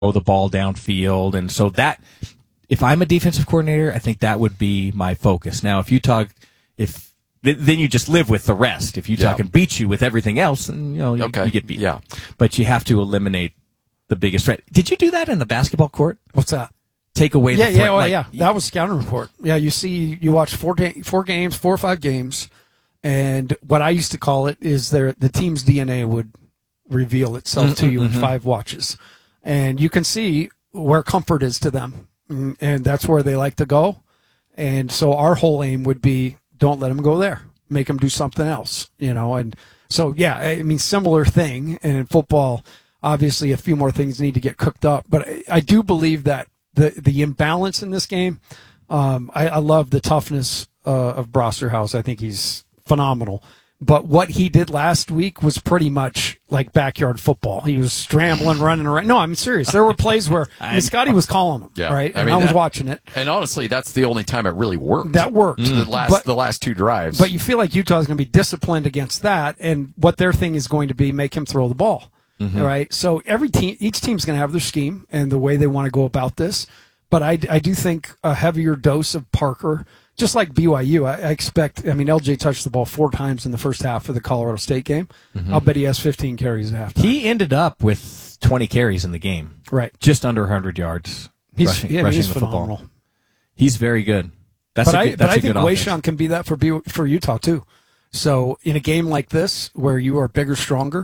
the ball downfield. And so that, if I'm a defensive coordinator, I think that would be my focus. Now, then you just live with the rest. If Utah can beat you with everything else, then you get beat. Yeah. But you have to eliminate the biggest threat. Did you do that in the basketball court? What's that? Take away the threat. That was scouting report. Yeah, you watch 4 or 5 games, and what I used to call it is the team's DNA would reveal itself to you in 5 watches. And you can see where comfort is to them. And that's where they like to go. And so our whole aim would be, don't let them go there. Make them do something else, And so, similar thing. And in football, obviously a few more things need to get cooked up. But I do believe that the imbalance in this game, I love the toughness of Brosterhouse. I think he's phenomenal. But what he did last week was pretty much like backyard football. He was scrambling, running around. No, I'm serious. There were plays where Scotty was calling him, right? And I was watching it. And honestly, that's the only time it really worked. That worked. The last 2 drives. But you feel like Utah's going to be disciplined against that, and what their thing is going to be, make him throw the ball, right? So each team's going to have their scheme and the way they want to go about this. But I do think a heavier dose of Parker. Just like BYU, I expect, LJ touched the ball 4 times in the first half of the Colorado State game. I'll bet he has 15 carries at halftime. He ended up with 20 carries in the game. Right. Just under 100 yards rushing he's the phenomenal. football. He's very good. I think Wayshawn can be that for Utah, too. So in a game like this, where you are bigger, stronger,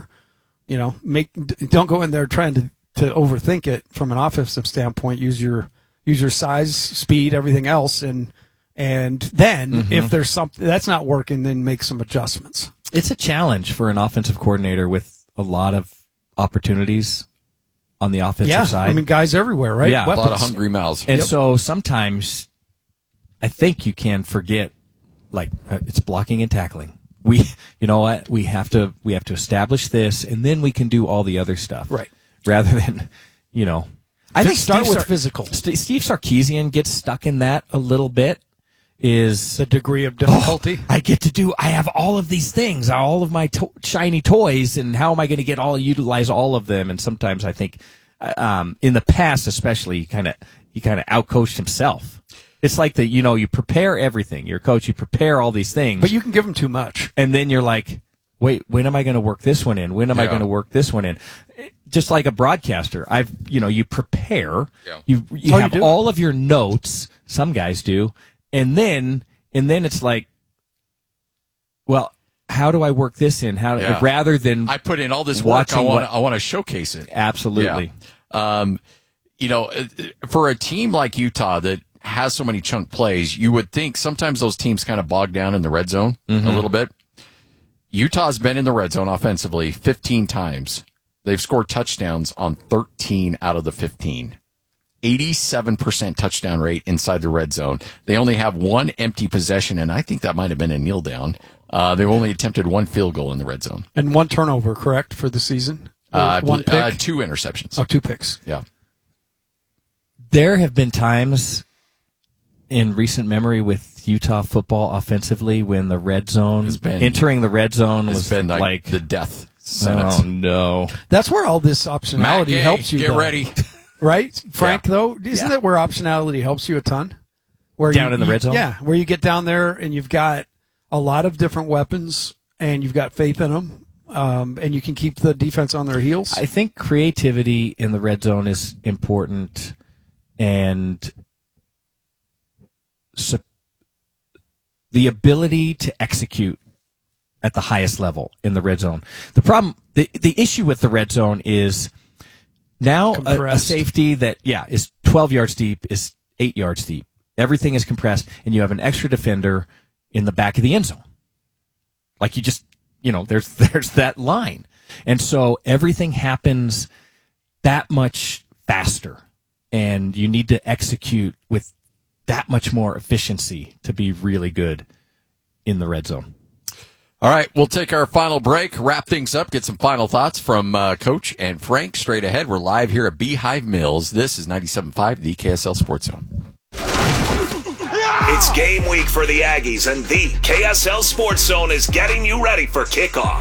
don't go in there trying to overthink it from an offensive standpoint. Use your size, speed, everything else, and then if there's something that's not working, then make some adjustments. It's a challenge for an offensive coordinator with a lot of opportunities on the offensive side. Guys everywhere, right? Yeah, a lot of hungry mouths. And so sometimes I think you can forget, it's blocking and tackling. We have to establish this, and then we can do all the other stuff. Right. Rather than, I think start with physical. Steve Sarkisian gets stuck in that a little bit. Is the degree of difficulty. I have all of these things, all of my shiny toys, and how am I going to utilize all of them? And sometimes I think, in the past especially, he kind of outcoached himself. It's like you prepare everything. You're a coach, you prepare all these things. But you can give him too much. And then you're like, wait, when am I going to work this one in? When am I going to work this one in? Just like a broadcaster, you prepare, you have all of your notes. Some guys do. And then it's like, well, how do I work this in? Rather than I put in all this work, I want to showcase it. Absolutely. Yeah. For a team like Utah that has so many chunk plays, you would think sometimes those teams kind of bog down in the red zone a little bit. Utah's been in the red zone offensively 15 times. They've scored touchdowns on 13 out of the 15. 87% touchdown rate inside the red zone. They only have 1 empty possession, and I think that might have been a kneel down. They've only attempted 1 field goal in the red zone. And 1 turnover, correct, for the season? 1 pick? 2 interceptions. Oh, 2 picks. Yeah. There have been times in recent memory with Utah football offensively when the red zone, entering the red zone was been like the death sentence. Oh, no. That's where all this optionality helps you. Get ready. Right, Frank, though? Isn't that where optionality helps you a ton? Down in the red zone? Yeah, where you get down there and you've got a lot of different weapons and you've got faith in them, and you can keep the defense on their heels. I think creativity in the red zone is important, and the ability to execute at the highest level in the red zone. The problem, the issue with the red zone is now a safety that, is 12 yards deep is 8 yards deep. Everything is compressed, and you have an extra defender in the back of the end zone. Like you just, there's that line. And so everything happens that much faster, and you need to execute with that much more efficiency to be really good in the red zone. All right, we'll take our final break, wrap things up, get some final thoughts from Coach and Frank straight ahead. We're live here at Beehive Mills. This is 97.5, the KSL Sports Zone. It's game week for the Aggies, and the KSL Sports Zone is getting you ready for kickoff.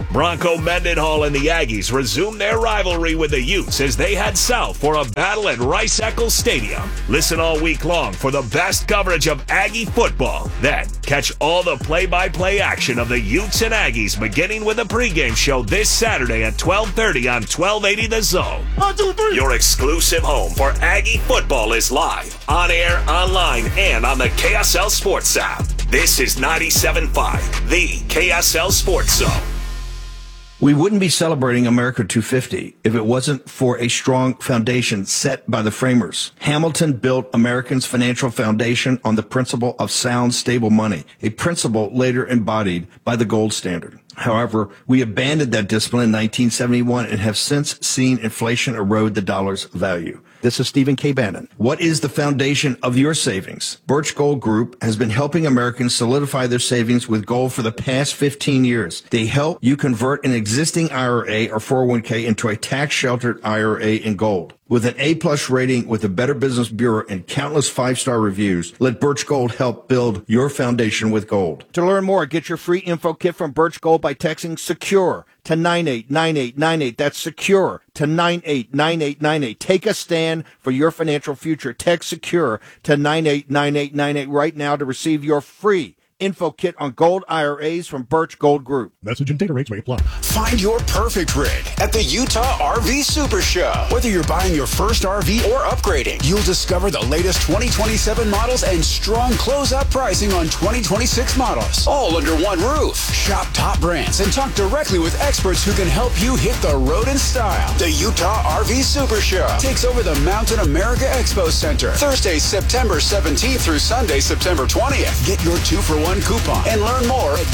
Bronco Mendenhall and the Aggies resume their rivalry with the Utes as they head south for a battle at Rice-Eccles Stadium. Listen all week long for the best coverage of Aggie football. Then catch all the play-by-play action of the Utes and Aggies beginning with a pregame show this Saturday at 12:30 on 1280 The Zone. 1, 2, 3. Your exclusive home for Aggie football is live, on air, online, and on the KSL Sports app. This is 97.5, the KSL Sports Zone. We wouldn't be celebrating America 250 if it wasn't for a strong foundation set by the framers. Hamilton built Americans' financial foundation on the principle of sound, stable money, a principle later embodied by the gold standard. However, we abandoned that discipline in 1971 and have since seen inflation erode the dollar's value. This is Stephen K. Bannon. What is the foundation of your savings? Birch Gold Group has been helping Americans solidify their savings with gold for the past 15 years. They help you convert an existing IRA or 401k into a tax-sheltered IRA in gold. With an A-plus rating with the Better Business Bureau and countless 5-star reviews, let Birch Gold help build your foundation with gold. To learn more, get your free info kit from Birch Gold by texting SECURE to 989898. That's SECURE to 989898. Take a stand for your financial future. Text SECURE to 989898 right now to receive your free info kit on gold IRAs from Birch Gold Group. Message and data rates may apply. Find your perfect rig at the Utah RV Super Show. Whether you're buying your first RV or upgrading, you'll discover the latest 2027 models and strong close-out pricing on 2026 models, all under one roof. Shop top brands and talk directly with experts who can help you hit the road in style. The Utah RV Super Show takes over the Mountain America Expo Center Thursday, September 17th through Sunday, September 20th. Get your 2-for-1 coupon and learn more at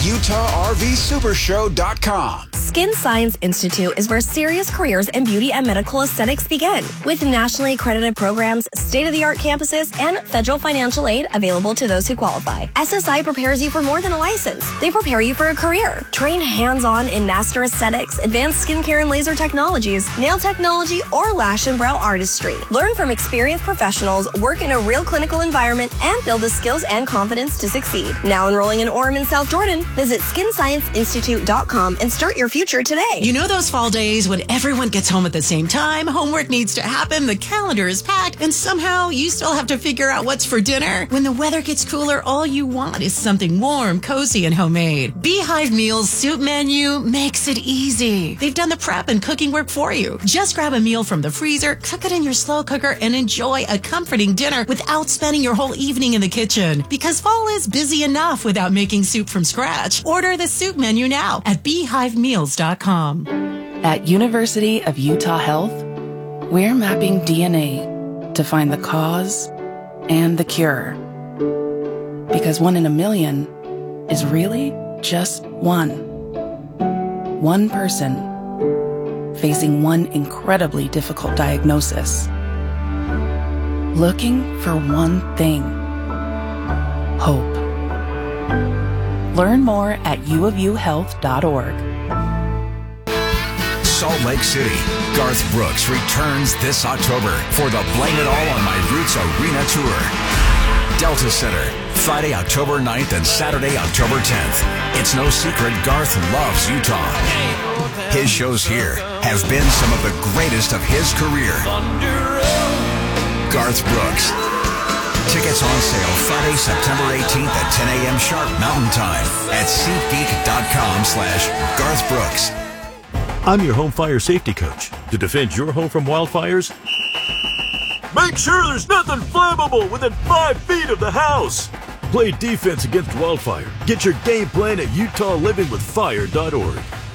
UtahRVSupershow.com. Skin Science Institute is where serious careers in beauty and medical aesthetics begin. With nationally accredited programs, state-of-the-art campuses, and federal financial aid available to those who qualify, SSI prepares you for more than a license. They prepare you for a career. Train hands-on in master aesthetics, advanced skincare and laser technologies, nail technology, or lash and brow artistry. Learn from experienced professionals, work in a real clinical environment, and build the skills and confidence to succeed. Now enrolling in Orem and South Jordan. Visit SkinScienceInstitute.com and start your future today. You know those fall days when everyone gets home at the same time, homework needs to happen, the calendar is packed, and somehow you still have to figure out what's for dinner? When the weather gets cooler, all you want is something warm, cozy, and homemade. Beehive Meals Soup Menu makes it easy. They've done the prep and cooking work for you. Just grab a meal from the freezer, cook it in your slow cooker, and enjoy a comforting dinner without spending your whole evening in the kitchen. Because fall is busy enough without making soup from scratch. Order the soup menu now at beehivemeals.com. At University of Utah Health, we're mapping DNA to find the cause and the cure. Because 1 in a million is really just one. One person facing one incredibly difficult diagnosis. Looking for one thing: hope. Learn more at uofuhealth.org. Salt Lake City, Garth Brooks returns this October for the Blame It All on My Roots Arena Tour. Delta Center, Friday, October 9th and Saturday, October 10th. It's no secret Garth loves Utah. His shows here have been some of the greatest of his career. Garth Brooks. Tickets on sale Friday, September 18th at 10 a.m. sharp Mountain Time at SeatGeek.com/Garth Brooks. I'm your home fire safety coach. To defend your home from wildfires, make sure there's nothing flammable within 5 feet of the house. Play defense against wildfire. Get your game plan at UtahLivingWithFire.org.